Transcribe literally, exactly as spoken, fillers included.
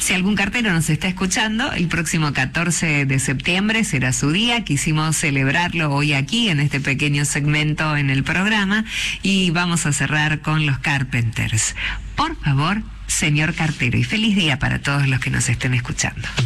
Si algún cartero nos está escuchando, el próximo catorce de septiembre será su día. Quisimos celebrarlo hoy aquí en este pequeño segmento en el programa y vamos a cerrar con los Carpenters. Por favor, señor cartero, y feliz día para todos los que nos estén escuchando.